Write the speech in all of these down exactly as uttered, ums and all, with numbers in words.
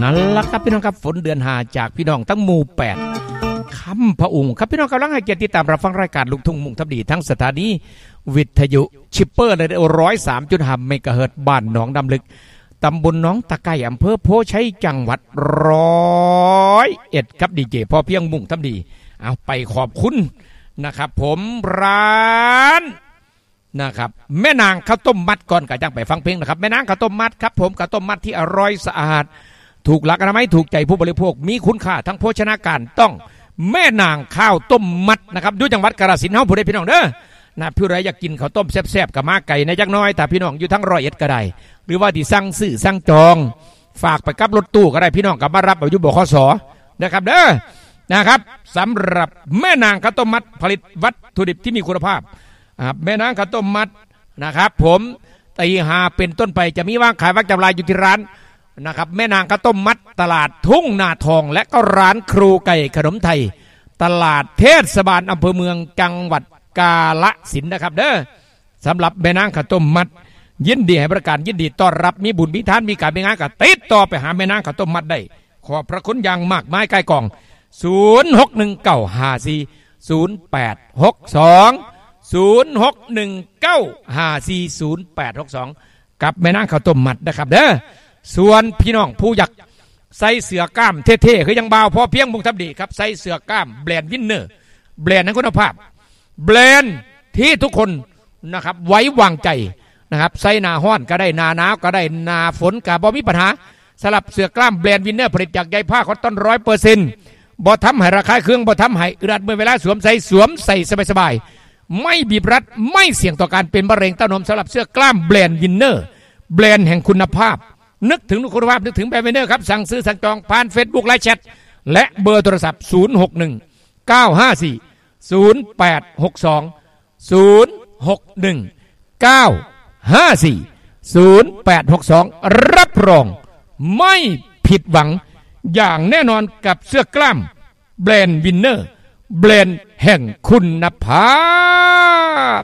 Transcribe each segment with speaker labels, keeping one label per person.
Speaker 1: นั่นละครับพี่น้องครับฝนเดือนหาจากพี่น้องทั้งหมู่แปดคำพระองค์ครับพี่น้องกำลังให้เกียรติติดตามรับฟังรายการลูกทุ่งมุ่งทับดีทั้งสถานีวิทยุชิปเปอร์เลยร้อยสามจุดห้าเมกะเฮิรตซ์บ้านหนองดำลึกตำบลหนองตะไคร่อำเภอโพชัยจังหวัดร้อยเอ็ดครับดีเจพอเพียงมุ่งทับดีเอาไปขอบคุณนะครับผมร้านนะครับแม่นางข้าวต้มมัดก่อนก็จังไปฟังเพลงนะครับแม่นางข้าวต้มมัดครับผมข้าวต้มมัดที่อร่อยสะอาดถูกหลักอนามัยถูกใจผู้บริโภคมีคุณค่าทั้งโภชนาการต้องแม่นางข้าวต้มมัดนะครับดูจังหวัดกาฬสินธุ์เฮาผู้ใดพี่น้องเด้อนะผู้ใดอยากกินข้าวต้มแซ่บๆกับมาไก่ในจักน้อยแต่พี่น้องอยู่ทั้งร้อยเอ็ดก็ได้หรือว่าที่สั่งซื้อสั่งจองฝากไปกับรถตู้ก็ได้พี่น้องกับมารับอยู่บขสนะครับเด้อนะครับสำหรับแม่นางข้าวต้มมัดผลิตวัตถุดิบที่มีคุณภาพแม่นางข้าวต้มมัดนะครับผมตีหาเป็นต้นไปจะมีวางขายวางจำหน่ายอยู่ที่ร้านนะครับแม่นางข้าวต้มมัดตลาดทุ่งนาทองและก็ร้านครูไก่ขนมไทยตลาดเทศบาลอำเภอเมืองจังหวัดกาฬสินธุ์นะครับเด้อสำหรับแม่นางข้าวต้มมัดยินดีให้บริการยินดีต้อนรับมีบุญมีทานมีการมีงานก็ติดต่อไปหาแม่นางข้าวต้มมัดได้ขอบพระคุณอย่างมากมายใกล้กล่องศูนย์หกหนึ่งเก้าห้าสี่ศูนย์แปดหกสองศูนย์หกหนึ่งเก้าห้าสี่ศูนย์แปดหกสองกับแม่นางข้าวต้มมัดนะครับเด้อส่วนพี่น้องผู้อยากใส่เสื้อกล้ามเท่ๆคือยังบ่าวพอเพียงมุ่งทับดีครับใส่เสื้อกล้ามแบรนด์วินเนอร์แบรนด์นั้นคุณภาพแบรนด์ที่ทุกคนนะครับไว้วางใจนะครับใส่หน้าห้อนก็ได้หน้าหนาวก็ได้หน้าฝนก็บ่มีปัญหาสลับเสื้อกล้ามแบรนด์วินเนอร์ผลิตจากใยผ้าคอตตอนร้อยเปอร์เซ็นต์บ่ทำให้ระคายเครื่องบ่ทำให้อึดอัดเมื่อเวลาสวมใส่สวมใส่สบายๆไม่บีบรัดไม่เสี่ยงต่อการเป็นมะเร็งเต้านมสำหรับเสื้อกล้ามแบรนด์วินเนอร์แบรนด์แห่งคุณภาพนึกถึงคุณภาพนึกถึงแบรนด์วินเนอร์ครับสั่งซื้อสั่งจองผ่าน Facebook ไลน์แชทและเบอร์โทรศัพท์ศูนย์ หก หนึ่ง เก้า ห้า สี่ ศูนย์ แปด หก สอง ศูนย์ หก หนึ่ง เก้า ห้า สี่ ศูนย์ แปด หก สองรับรองไม่ผิดหวังอย่างแน่นอนกับเสื้อกล้ามแบรนด์วินเนอร์แบรนด์แห่งคุณภาพ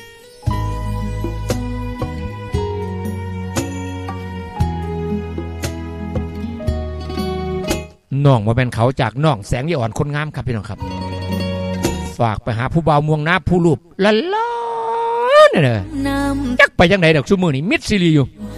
Speaker 1: น้องมาเป็นเขาจากน้องแสงยอ่อนคนงามครับพี่น้องครับฝากไปหาผู้บ่าวม่วงน้าผู้รูปละล้อเนี่ยจักไปยังไหนดอกชั่วโมงนี้มิดซิลีอยู่